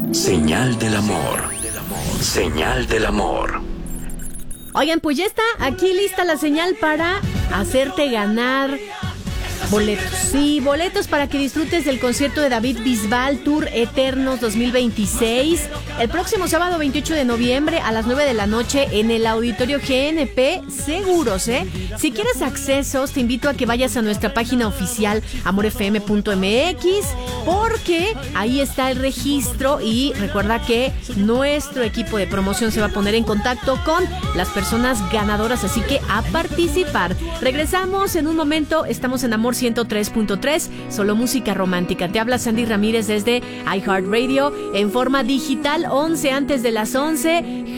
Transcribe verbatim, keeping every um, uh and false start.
Señal del amor. Señal del amor. Oigan, pues ya está aquí lista la señal para hacerte ganar boletos. Sí, boletos para que disfrutes del concierto de David Bisbal, Tour Eternos dos mil veintiséis, el próximo sábado veintiocho de noviembre a las nueve de la noche en el Auditorio G N P Seguros, ¿eh? Si quieres accesos, te invito a que vayas a nuestra página oficial amor f m punto m x, porque ahí está el registro y recuerda que nuestro equipo de promoción se va a poner en contacto con las personas ganadoras, así que a participar. Regresamos en un momento, estamos en Amor ciento tres punto tres, solo música romántica. Te habla Sandy Ramírez desde iHeartRadio en forma digital, once antes de las once.